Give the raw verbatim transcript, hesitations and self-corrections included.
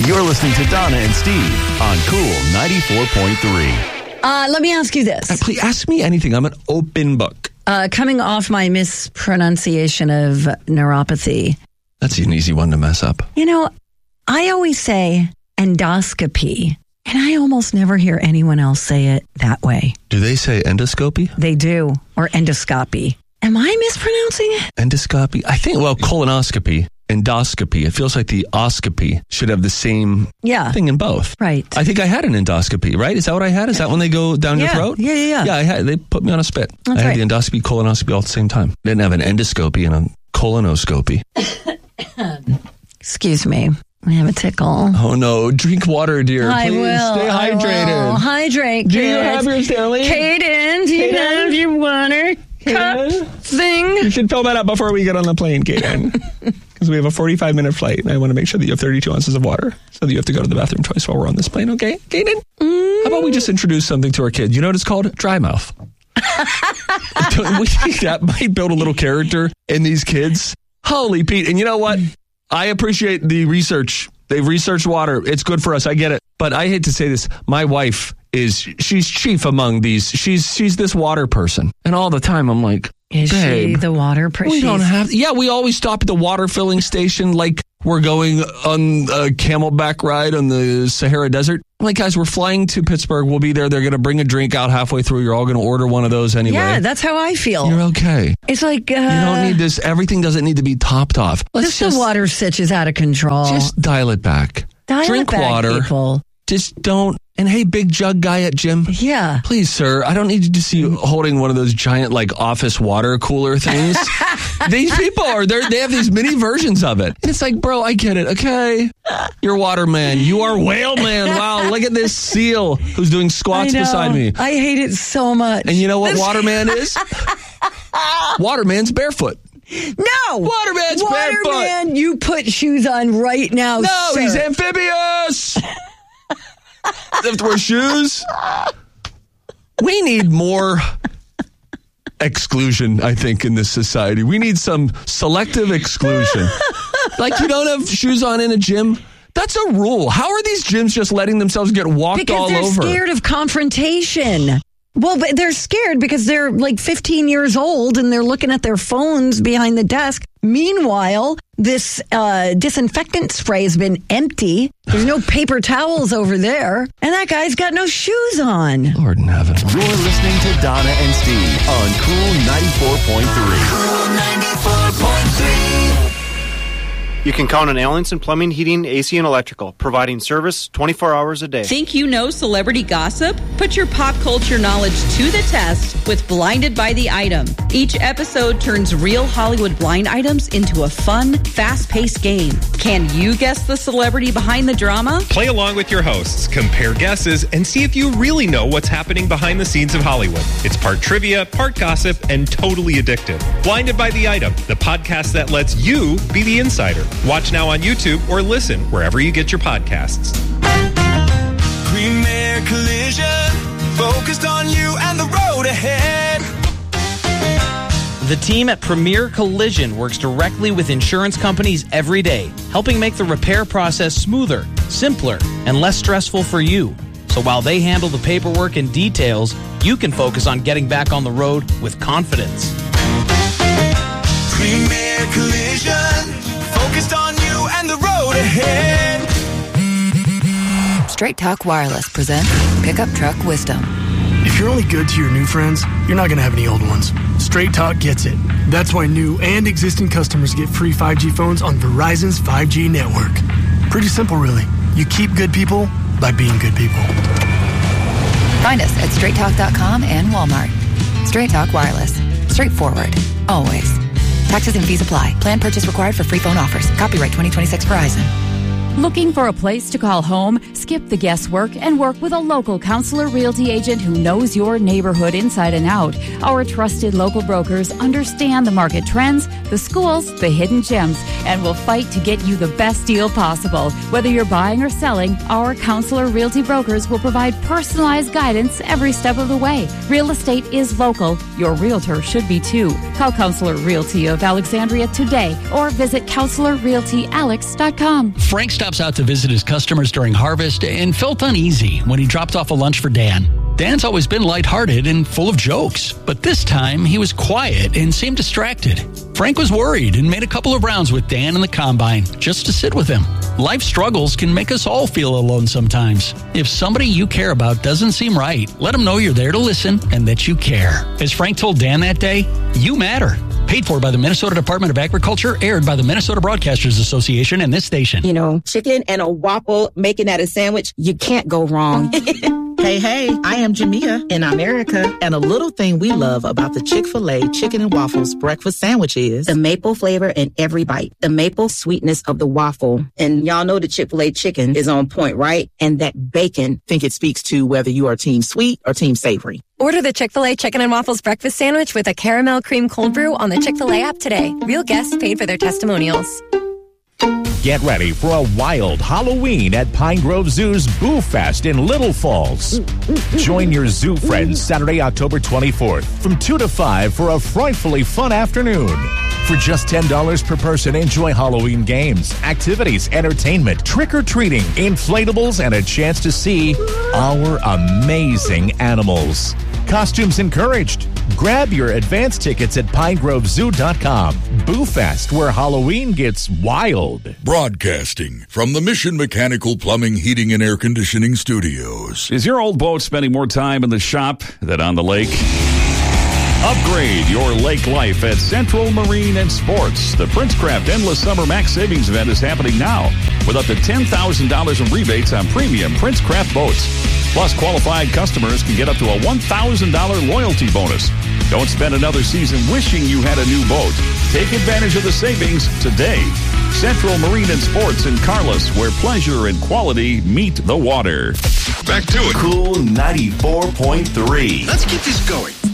You're listening to Donna and Steve on Cool ninety-four point three. Uh, let me ask you this. Uh, please ask me anything. I'm an open book. Uh, coming off my mispronunciation of neuropathy. That's an easy one to mess up. You know, I always say endoscopy, and I almost never hear anyone else say it that way. Do they say endoscopy? They do, or endoscopy. Am I mispronouncing it? Endoscopy? I think, well, colonoscopy, endoscopy. It feels like the oscopy should have the same yeah. thing in both. Right. I think I had an endoscopy, right? Is that what I had? Is that when they go down yeah. your throat? Yeah, yeah, yeah. Yeah, I had, they put me on a spit. That's I had right. the endoscopy, colonoscopy all at the same time. I didn't have an endoscopy and a colonoscopy. Excuse me. I have a tickle. Oh, no. Drink water, dear. I Please will. stay I hydrated. will. Hydrate, Do kids. you have your Stanley? Kaden, do you Kaden? have your water cup thing? You should fill that up before we get on the plane, Kaden. Because we have a forty-five minute flight, and I want to make sure that you have thirty-two ounces of water so that you have to go to the bathroom twice while we're on this plane, okay? Kaden? Mm. How about we just introduce something to our kids? You know what it's called? Dry mouth. We think that might build a little character in these kids. Holy Pete. And you know what? I appreciate the research. They've researched water. It's good for us. I get it. But I hate to say this. My wife is, she's chief among these. She's she's this water person. And all the time I'm like, Is babe, she the water person? we don't have, yeah, we always stop at the water filling station like we're going on a camelback ride on the Sahara Desert. I'm like, guys, we're flying to Pittsburgh. We'll be there. They're going to bring a drink out halfway through. You're all going to order one of those anyway. Yeah, that's how I feel. You're okay. It's like... Uh, You don't need this. Everything doesn't need to be topped off. Let's This just, the water sitch is out of control. just dial it back. Dial Drink it back, water. people. Just don't. And hey, big jug guy at gym. Yeah. Please, sir, I don't need to see you holding one of those giant, like, office water cooler things. These people are, they they have these mini versions of it. And it's like, bro, I get it, okay? You're water man. You are whale man. Wow, look at this seal who's doing squats I know. beside me. I hate it so much. And you know what waterman is? Waterman's barefoot. No! Waterman's barefoot. Waterman, you put shoes on right now, No, sir. he's amphibious. They have to wear shoes. We need more exclusion, I think, in this society. We need some selective exclusion. Like, you don't have shoes on in a gym? That's a rule. How are these gyms just letting themselves get walked because all they're over? scared of confrontation. Well, but they're scared because they're like fifteen years old and they're looking at their phones behind the desk. Meanwhile, this uh, disinfectant spray has been empty. There's no paper towels over there. And that guy's got no shoes on. Lord in heaven. You're listening to Donna and Steve on Cool ninety-four point three. Cool ninety-four point three. You can count on Allenson Plumbing, Heating, A C, and Electrical, providing service twenty-four hours a day. Think you know celebrity gossip? Put your pop culture knowledge to the test with Blinded by the Item. Each episode turns real Hollywood blind items into a fun, fast-paced game. Can you guess the celebrity behind the drama? Play along with your hosts, compare guesses, and see if you really know what's happening behind the scenes of Hollywood. It's part trivia, part gossip, and totally addictive. Blinded by the Item, the podcast that lets you be the insider. Watch now on YouTube or listen wherever you get your podcasts. Premier Collision, focused on you and the road ahead. The team at Premier Collision works directly with insurance companies every day, helping make the repair process smoother, simpler, and less stressful for you. So while they handle the paperwork and details, you can focus on getting back on the road with confidence. Premier Collision, focused on you and the road ahead. Straight Talk Wireless presents Pickup Truck Wisdom. If you're only good to your new friends, you're not going to have any old ones. Straight Talk gets it. That's why new and existing customers get free five G phones on Verizon's five G network. Pretty simple, really. You keep good people by being good people. Find us at straight talk dot com and Walmart. Straight Talk Wireless. Straightforward. Always. Taxes and fees apply. Plan purchase required for free phone offers. Copyright twenty twenty-six Verizon. Looking for a place to call home? Skip the guesswork and work with a local Counselor Realty agent who knows your neighborhood inside and out. Our trusted local brokers understand the market trends, the schools, the hidden gems, and will fight to get you the best deal possible. Whether you're buying or selling, our Counselor Realty brokers will provide personalized guidance every step of the way. Real estate is local. Your realtor should be too. Call Counselor Realty of Alexandria today or visit counselor realty alex dot com. Frank Stop stops out to visit his customers during harvest and felt uneasy when he dropped off a lunch for Dan. Dan's always been lighthearted and full of jokes, but this time he was quiet and seemed distracted. Frank was worried and made a couple of rounds with Dan in the combine just to sit with him. Life struggles can make us all feel alone sometimes. If somebody you care about doesn't seem right, let them know you're there to listen and that you care. As Frank told Dan that day, you matter. Paid for by the Minnesota Department of Agriculture, aired by the Minnesota Broadcasters Association and this station. You know, chicken and a waffle, making that a sandwich, you can't go wrong. Hey, hey, I am Jamia in America, and a little thing we love about the Chick-fil-A Chicken and Waffles breakfast sandwich is the maple flavor in every bite, the maple sweetness of the waffle. And y'all know the Chick-fil-A chicken is on point, right? And that bacon. Think it speaks to whether you are team sweet or team savory. Order the Chick-fil-A Chicken and Waffles breakfast sandwich with a caramel cream cold brew on the Chick-fil-A app today. Real guests paid for their testimonials. Get ready for a wild Halloween at Pine Grove Zoo's Boo Fest in Little Falls. Join your zoo friends Saturday, October twenty-fourth from two to five for a frightfully fun afternoon. For just ten dollars per person, enjoy Halloween games, activities, entertainment, trick-or-treating, inflatables, and a chance to see our amazing animals. Costumes encouraged. Grab your advance tickets at pine grove zoo dot com. Boo Fest, where Halloween gets wild. Broadcasting from the Mission Mechanical Plumbing, Heating, and Air Conditioning Studios. Is your old boat spending more time in the shop than on the lake? Upgrade your lake life at Central Marine and Sports. The Princecraft Endless Summer Max Savings Event is happening now with up to ten thousand dollars in rebates on premium Princecraft boats. Plus, qualified customers can get up to a one thousand dollars loyalty bonus. Don't spend another season wishing you had a new boat. Take advantage of the savings today. Central Marine and Sports in Carlos, where pleasure and quality meet the water. Back to it. Cool ninety-four point three. Let's get this going.